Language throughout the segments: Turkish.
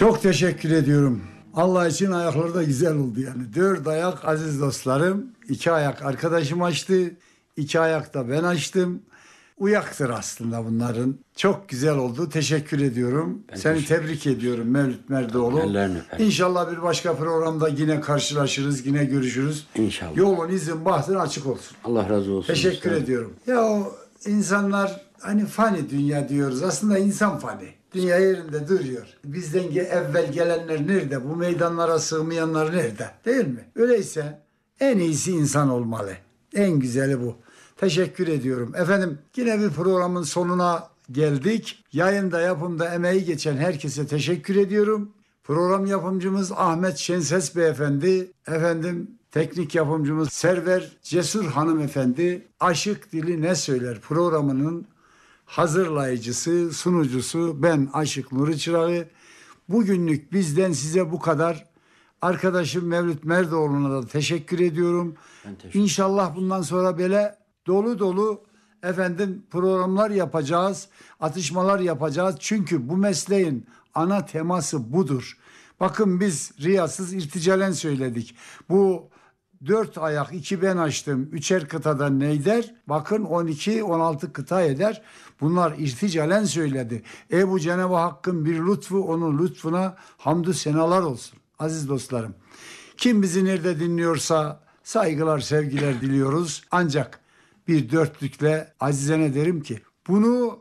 Çok teşekkür ediyorum. Allah için ayakları da güzel oldu yani. 4 ayak aziz dostlarım. 2 ayak arkadaşım açtı. 2 ayak da ben açtım. Uyaktır aslında bunların. Çok güzel oldu. Teşekkür ediyorum. Seni tebrik ediyorum Mevlüt Merdoğlu. İnşallah bir başka programda yine karşılaşırız. Yine görüşürüz. İnşallah. Yolun, izin, bahtın açık olsun. Allah razı olsun. Teşekkür ediyorum. Ya insanlar hani fani dünya diyoruz. Aslında insan fani. Dünya yerinde duruyor. Bizden evvel gelenler nerede? Bu meydanlara sığmayanlar nerede? Değil mi? Öyleyse en iyisi insan olmalı. En güzeli bu. Teşekkür ediyorum. Efendim yine bir programın sonuna geldik. Yayında, yapımda emeği geçen herkese teşekkür ediyorum. Program yapımcımız Ahmet Şenses Beyefendi. Efendim teknik yapımcımız Server Cesur Hanımefendi. Aşık Dili Ne Söyler programının hazırlayıcısı, sunucusu ben Aşık Nuri Çırağı. Bugünlük bizden size bu kadar. Arkadaşım Mevlüt Merdoğlu'na da teşekkür ediyorum. İnşallah bundan sonra böyle dolu dolu programlar yapacağız, atışmalar yapacağız. Çünkü bu mesleğin ana teması budur. Bakın biz riyasız irticalen söyledik. Bu 4 ayak 2 ben açtım. 3'er kıtadan neyder? Bakın 12-16 kıta eder. Bunlar irticalen söyledi. Bu Cenab-ı Hakk'ın bir lütfu, onun lütfuna hamdü senalar olsun. Aziz dostlarım. Kim bizi nerede dinliyorsa saygılar, sevgiler diliyoruz. Ancak bir dörtlükle acizene derim ki bunu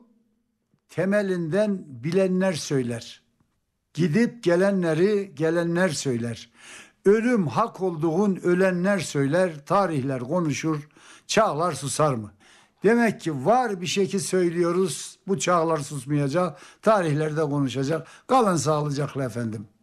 temelinden bilenler söyler. Gidip gelenler söyler. Ölüm hak olduğun ölenler söyler, tarihler konuşur, çağlar susar mı? Demek ki var bir şey ki söylüyoruz, bu çağlar susmayacak, tarihler de konuşacak. Kalın sağlıcakla efendim.